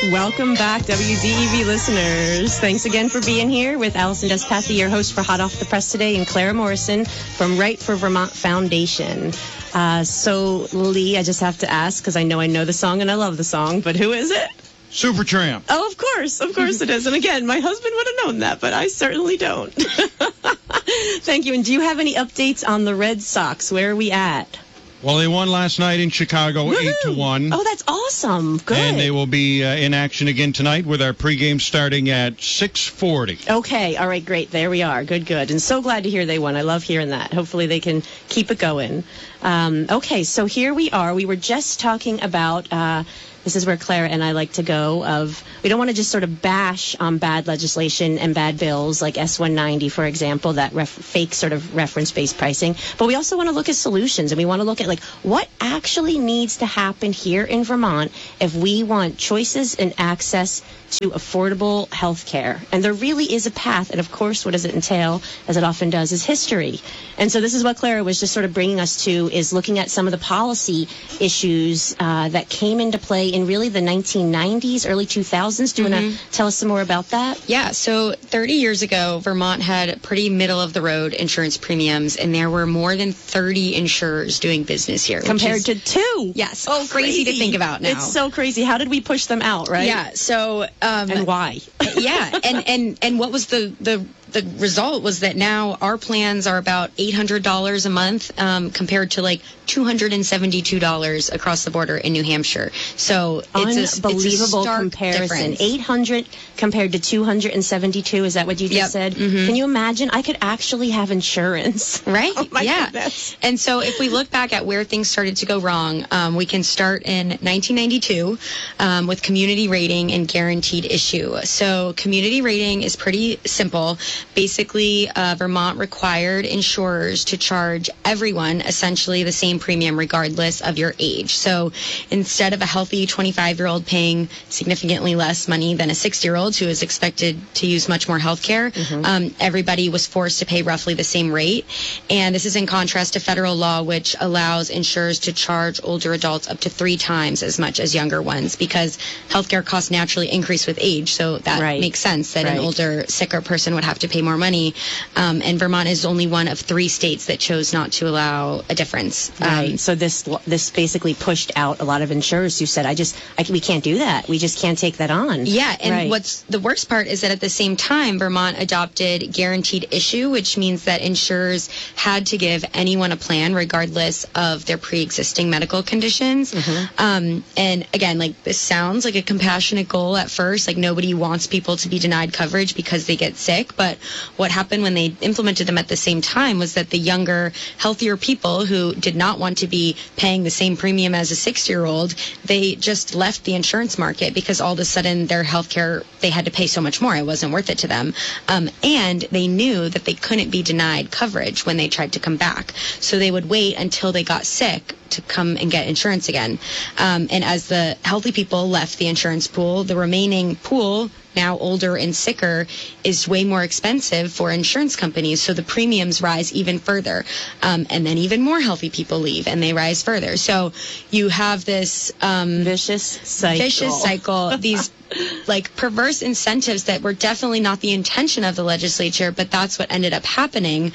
Welcome back, WDEV listeners. Thanks again for being here with Allison Despathy, your host for Hot Off the Press today, and Clara Morrison from Right for Vermont Foundation. So, Lee, I just have to ask, because I know the song and I love the song, but who is it? Supertramp. Oh, of course it is. And again, my husband would have known that, but I certainly don't. Thank you. And do you have any updates on the Red Sox? Where are we at? Well, they won last night in Chicago, Woo-hoo! 8-1. Oh, that's awesome. Good. And they will be in action again tonight with our pregame starting at 6:40. Okay. All right. Great. There we are. Good. And so glad to hear they won. I love hearing that. Hopefully they can keep it going. Okay. So here we are. We were just talking about... this is where Clara and I like to go we don't want to just sort of bash on bad legislation and bad bills like S-190, for example, that fake sort of reference-based pricing. But we also want to look at solutions, and we want to look at like what actually needs to happen here in Vermont if we want choices and access to affordable health care. And there really is a path. And of course, what does it entail, as it often does, is history. And so this is what Clara was just sort of bringing us to, is looking at some of the policy issues that came into play in really the 1990s, early 2000s. Do you want to tell us some more about that? Yeah, so 30 years ago, Vermont had pretty middle-of-the-road insurance premiums, and there were more than 30 insurers doing business here. Compared to 2. Yes. Oh, crazy to think about now. It's so crazy. How did we push them out, right? Yeah, so... and why? Yeah, and what was the result was that now our plans are about $800 a month compared to like $272 across the border in New Hampshire. So it's unbelievable a comparison. Difference. 800 compared to 272. Is that what you just said? Mm-hmm. Can you imagine? I could actually have insurance. Right? Oh my yeah. goodness. And so if we look back at where things started to go wrong, we can start in 1992 with community rating and guaranteed issue. So community rating is pretty simple. Basically, Vermont required insurers to charge everyone essentially the same premium regardless of your age. So instead of a healthy 25-year-old paying significantly less money than a 60-year-old who is expected to use much more health care, everybody was forced to pay roughly the same rate. And this is in contrast to federal law, which allows insurers to charge older adults up to 3 times as much as younger ones, because healthcare costs naturally increase with age. So that makes sense that an older, sicker person would have to pay more money. And Vermont is only one of 3 states that chose not to allow a difference. So this basically pushed out a lot of insurers who said, we can't do that. We just can't take that on. Yeah, and what's the worst part is that at the same time, Vermont adopted guaranteed issue, which means that insurers had to give anyone a plan regardless of their pre-existing medical conditions. And again, like, this sounds like a compassionate goal at first, like nobody wants people to be denied coverage because they get sick, but what happened when they implemented them at the same time was that the younger, healthier people who did not want to be paying the same premium as a 60-year-old, they just left the insurance market because all of a sudden their health care, they had to pay so much more. It wasn't worth it to them. And they knew that they couldn't be denied coverage when they tried to come back. So they would wait until they got sick to come and get insurance again. And as the healthy people left the insurance pool, the remaining pool, now older and sicker, is way more expensive for insurance companies. So the premiums rise even further. And then even more healthy people leave and they rise further. So you have this vicious cycle. These like perverse incentives that were definitely not the intention of the legislature, but that's what ended up happening.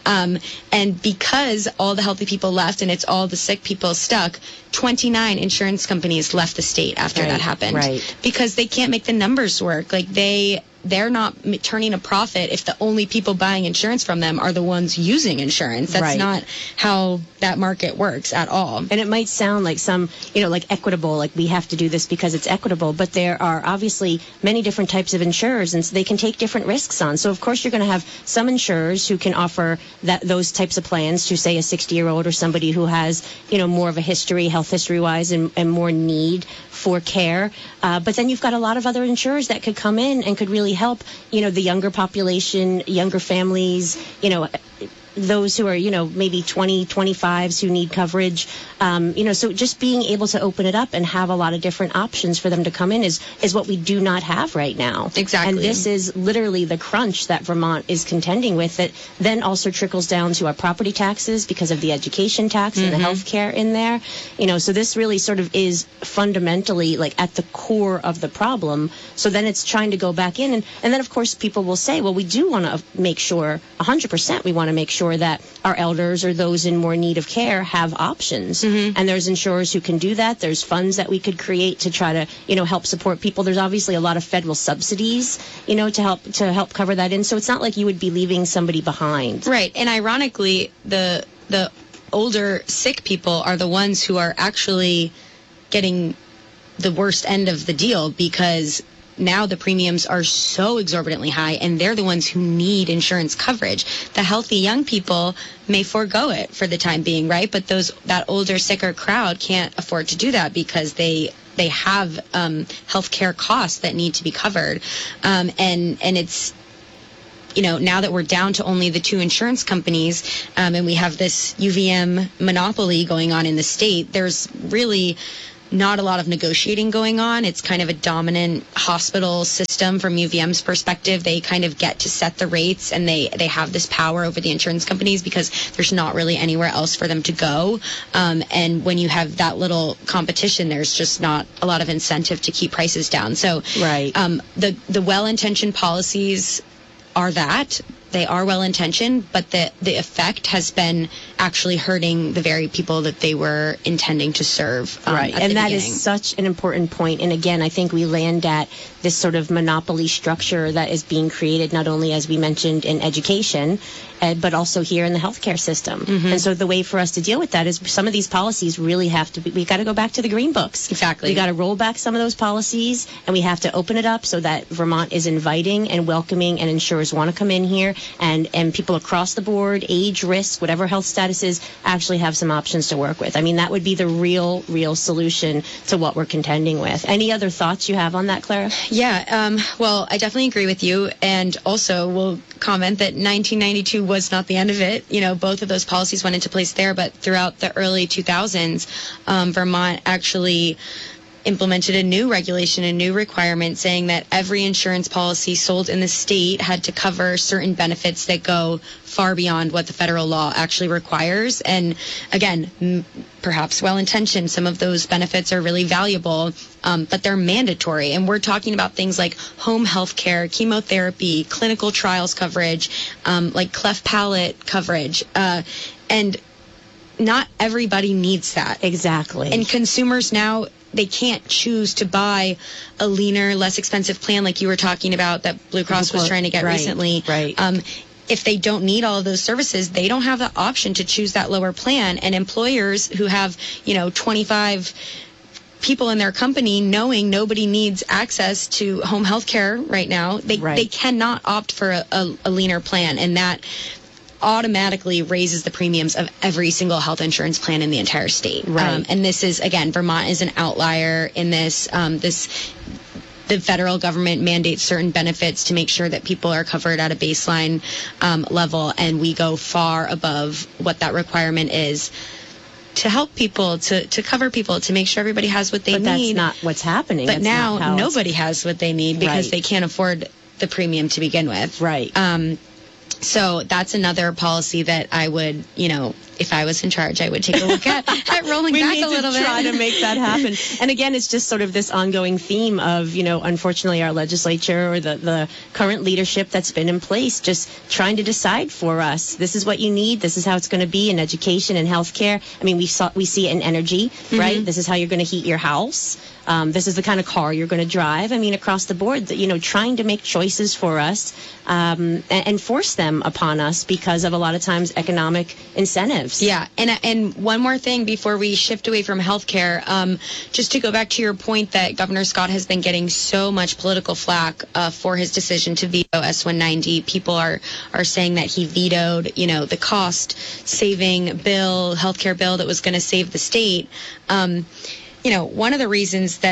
And because all the healthy people left and it's all the sick people stuck, 29 insurance companies left the state after that happened. Because they can't make the numbers work. Like they're not turning a profit if the only people buying insurance from them are the ones using insurance. That's not how that market works at all. And it might sound like some, like equitable, like we have to do this because it's equitable, but there are obviously many different types of insurers, and so they can take different risks on. So of course you're going to have some insurers who can offer those types of plans to, say, a 60-year-old or somebody who has, more of a history, health history-wise, and more need for care. But then you've got a lot of other insurers that could come in and could really help, the younger population, younger families, those who are, maybe 20, 25s who need coverage. So just being able to open it up and have a lot of different options for them to come in is what we do not have right now. Exactly. And this is literally the crunch that Vermont is contending with, that then also trickles down to our property taxes because of the education tax and the health care in there. So this really sort of is fundamentally like at the core of the problem. So then it's trying to go back in. And then, of course, people will say, well, we do want to make sure, 100%, we want to make sure that our elders or those in more need of care have options. And there's insurers who can do that. There's funds that we could create to try to, help support people. There's obviously a lot of federal subsidies, to help cover that in. So it's not like you would be leaving somebody behind. Right. And ironically, the older sick people are the ones who are actually getting the worst end of the deal, because now the premiums are so exorbitantly high, and they're the ones who need insurance coverage. The healthy young people may forego it for the time being, right? But that older, sicker crowd can't afford to do that because they have health care costs that need to be covered. And it's, now that we're down to only the two insurance companies, and we have this UVM monopoly going on in the state, there's really not a lot of negotiating going on. It's kind of a dominant hospital system from UVM's perspective. They kind of get to set the rates, and they have this power over the insurance companies because there's not really anywhere else for them to go. And when you have that little competition, there's just not a lot of incentive to keep prices down. So right. The well-intentioned policies are that. They are well-intentioned, but the effect has been actually hurting the very people that they were intending to serve. Right, and that is such an important point. And again, I think we land at this sort of monopoly structure that is being created not only, as we mentioned, in education, but also here in the healthcare system. And so the way for us to deal with that is some of these policies really have to be, we got to go back to the green books. Exactly. We got to roll back some of those policies, and we have to open it up so that Vermont is inviting and welcoming, and insurers want to come in here, and people across the board, age, risk, whatever health status is, actually have some options to work with. I mean, that would be the real solution to what we're contending with. Any other thoughts you have on that, Clara? Yeah, well, I definitely agree with you, and also we'll comment that 1992 was not the end of it. Both of those policies went into place there, but throughout the early 2000s, Vermont actually implemented a new regulation, a new requirement saying that every insurance policy sold in the state had to cover certain benefits that go far beyond what the federal law actually requires. And again, perhaps well-intentioned, some of those benefits are really valuable, but they're mandatory. And we're talking about things like home health care, chemotherapy, clinical trials coverage, like cleft palate coverage, and not everybody needs that. Exactly. And consumers now, they can't choose to buy a leaner, less expensive plan like you were talking about that Blue Cross was trying to get recently. Right. If they don't need all of those services, they don't have the option to choose that lower plan. And employers who have, 25 people in their company, knowing nobody needs access to home health care right now, they cannot opt for a leaner plan. And that automatically raises the premiums of every single health insurance plan in the entire state. Right. And this is, again, Vermont is an outlier in this. The federal government mandates certain benefits to make sure that people are covered at a baseline level, and we go far above what that requirement is to help people, to cover people, to make sure everybody has what they need. But that's not what's happening. But that's now nobody has what they need because Right. they can't afford the premium to begin with. Right. So that's another policy that I would, if I was in charge, I would take a look at rolling back a little bit. We need to try to make that happen. And again, it's just sort of this ongoing theme of, unfortunately, our legislature or the current leadership that's been in place just trying to decide for us. This is what you need. This is how it's going to be in education and healthcare. I mean, we see it in energy, right? This is how you're going to heat your house. This is the kind of car you're going to drive. I mean, across the board, trying to make choices for us and force them upon us because of a lot of times economic incentives. Yeah, and one more thing before we shift away from healthcare, just to go back to your point that Governor Scott has been getting so much political flack for his decision to veto S-190. People are saying that he vetoed, the cost-saving bill, healthcare bill that was going to save the state. One of the reasons that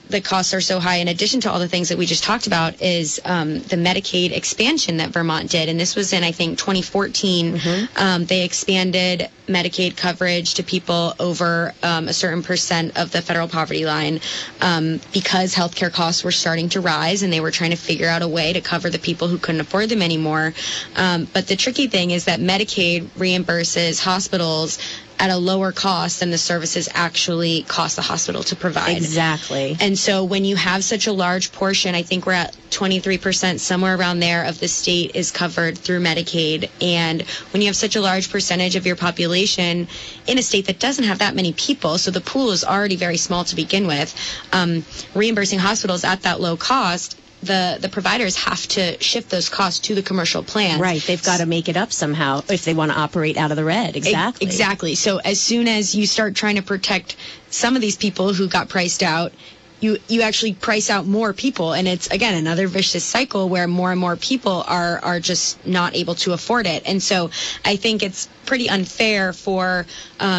the costs are so high, in addition to all the things that we just talked about, is the Medicaid expansion that Vermont did. And this was in, I think, 2014. They expanded Medicaid coverage to people over a certain percent of the federal poverty line because healthcare costs were starting to rise, and they were trying to figure out a way to cover the people who couldn't afford them anymore. But the tricky thing is that Medicaid reimburses hospitals at a lower cost than the services actually cost the hospital to provide. Exactly. And so when you have such a large portion, I think we're at 23%, somewhere around there, of the state is covered through Medicaid. And when you have such a large percentage of your population in a state that doesn't have that many people, so the pool is already very small to begin with, reimbursing hospitals at that low cost, the providers have to shift those costs to the commercial plans. Right. They've got to make it up somehow if they want to operate out of the red. Exactly. Exactly. So as soon as you start trying to protect some of these people who got priced out, you actually price out more people. And it's, again, another vicious cycle where more and more people are just not able to afford it. And so I think it's pretty unfair for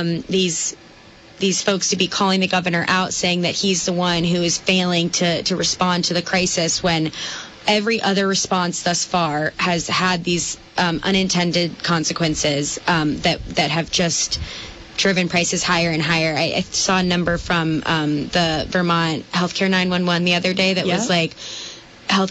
these folks to be calling the governor out, saying that he's the one who is failing to respond to the crisis, when every other response thus far has had these unintended consequences that have just driven prices higher and higher. I saw a number from the Vermont Healthcare 911 the other day that was like